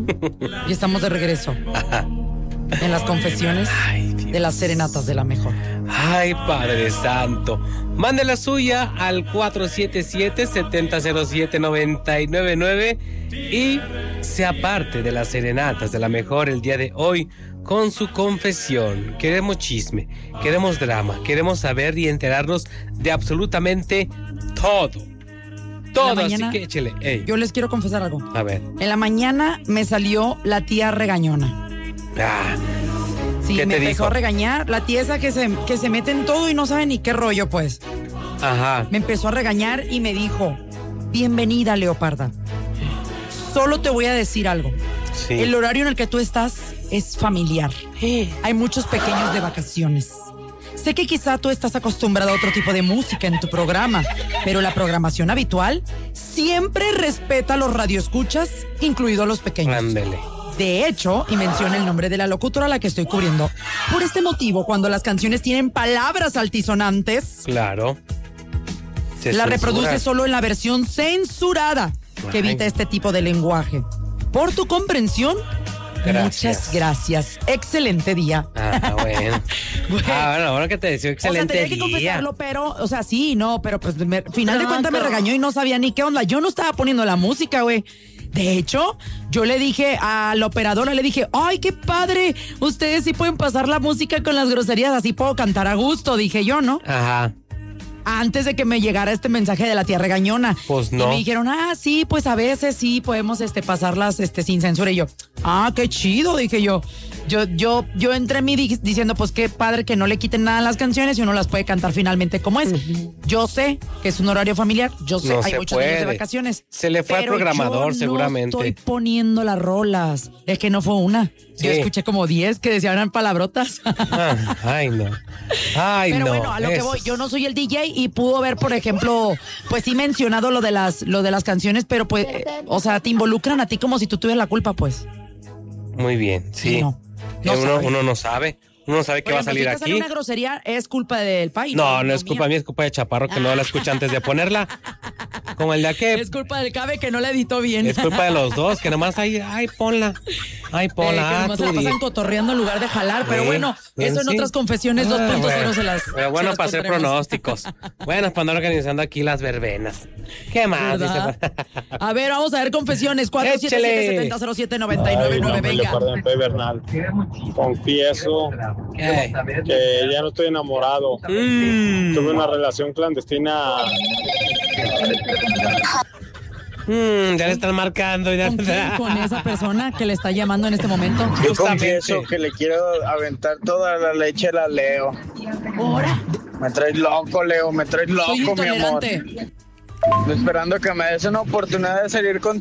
Y estamos de regreso en las confesiones de las serenatas de la mejor. Ay, Padre Santo. Mande la suya al 477-7007-999 y sea parte de las serenatas de la mejor el día de hoy con su confesión. Queremos chisme, queremos drama, queremos saber y enterarnos de absolutamente todo. Todo, mañana, así que échele. Ey. Yo les quiero confesar algo. A ver. En la mañana me salió la tía regañona. Sí, ¿qué me te empezó dijo? a regañar. La tía esa que se mete en todo y no sabe ni qué rollo, pues. Ajá. Me empezó a regañar y me dijo: bienvenida, Leoparda. Solo te voy a decir algo. Sí. El horario en el que tú estás es familiar. Hay muchos pequeños de vacaciones. Sé que quizá tú estás acostumbrado a otro tipo de música en tu programa, pero la programación habitual siempre respeta a los radioescuchas, incluidos los pequeños. Ándele. De hecho, y menciona el nombre de la locutora a la que estoy cubriendo. Por este motivo, cuando las canciones tienen palabras altisonantes, Claro. la reproduce solo en la versión censurada, que evita este tipo de lenguaje. Por tu comprensión, muchas gracias. Excelente día. Bueno. Bueno, que te decía excelente tenía que día. confesarlo, pero, pero pues final de cuentas me regañó y no sabía ni qué onda. Yo no estaba poniendo la música, güey. De hecho, yo le dije a la operadora, ay, qué padre, ustedes sí pueden pasar la música con las groserías, así puedo cantar a gusto, dije yo, ¿no? Ajá. Antes de que me llegara este mensaje de la tía regañona. Pues no. Y me dijeron, sí, pues a veces sí podemos pasarlas sin censura. Y yo, qué chido, dije yo. Yo entré en mí diciendo, pues qué padre que no le quiten nada a las canciones y uno las puede cantar finalmente como es. Yo sé que es un horario familiar, yo sé, hay muchos días de vacaciones. Se le fue al programador, seguramente. No estoy poniendo las rolas. Es que no fue una. Sí. Yo escuché como 10 que decían eran palabrotas. Ay, no. Pero bueno, a lo que voy, yo no soy el DJ y pudo haber, por ejemplo, pues sí mencionado lo de las canciones, pero pues, te involucran a ti como si tú tuvieras la culpa, pues. Muy bien, sí. Uno no sabe. Uno no sabe qué va a salir si aquí. Sale una grosería, es culpa del país. No es culpa mía, es culpa de Chaparro que no la escucha antes de ponerla. Como el de aquí. Es culpa del Cabe que no la editó bien. Es culpa de los dos, que nomás ponla. Ay, ponla. Que nomás se la pasan cotorreando en lugar de jalar. Pero bueno, eso en otras confesiones 2.0 se las. Pero bueno, para hacer pronósticos. Bueno, para andar organizando aquí las verbenas. ¿Qué más? A ver, vamos a ver confesiones. 477-7007-999. Venga. Bernal. Confieso que ya no estoy enamorado. Tuve una relación clandestina. Ya le están marcando. ¿Con esa persona que le está llamando en este momento? Yo confieso que le quiero aventar toda la leche a la Leo. ¿Ahora? Me traes loco, Leo, me traes loco, mi amor. Esperando que me des una oportunidad de salir con